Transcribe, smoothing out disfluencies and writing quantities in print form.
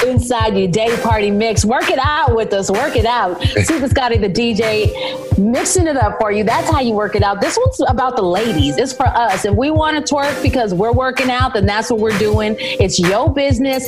inside your day party mix. Work it out with us. Work it out. Super Scotty, the DJ, mixing it up for you. That's how you work it out. This one's about the ladies. It's for us. If we want to twerk because we're working out, then that's what we're doing. It's your business.